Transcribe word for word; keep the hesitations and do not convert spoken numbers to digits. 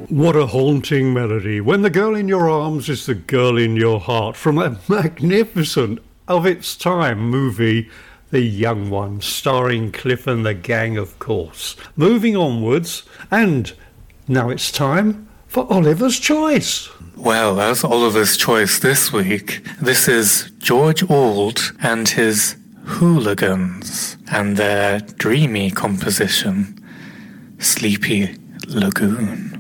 What a haunting melody. When the girl in your arms is the girl in your heart. From that magnificent, of its time movie, The Young Ones, starring Cliff and the gang, of course. Moving onwards, and now it's time for Oliver's Choice. Well, as Oliver's Choice this week, this is George Auld and his Hooligans and their dreamy composition, Sleepy Lagoon.